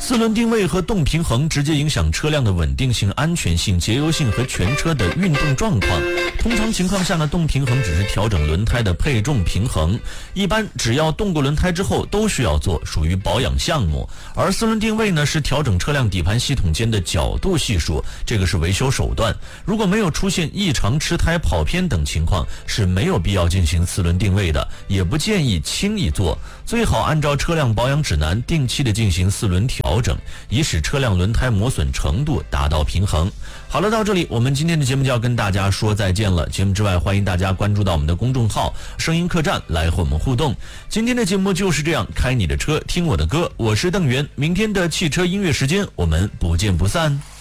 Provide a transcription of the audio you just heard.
四轮定位和动平衡直接影响车辆的稳定性、安全性、节油性和全车的运动状况。通常情况下呢，动平衡只是调整轮胎的配重平衡，一般只要动过轮胎之后都需要做，属于保养项目。而四轮定位呢，是调整车辆底盘系统间的角度系数，这个是维修手段。如果没有出现异常、吃胎、跑偏等情况，是没有必要进行四轮定位的，也不建议轻易做。最好按照车辆保养指南定期的进行四轮调整，以使车辆轮胎磨损程度达到平衡。好了，到这里我们今天的节目就要跟大家说再见了。节目之外，欢迎大家关注到我们的公众号声音客栈来和我们互动。今天的节目就是这样，开你的车听我的歌，我是邓源。明天的汽车音乐时间我们不见不散。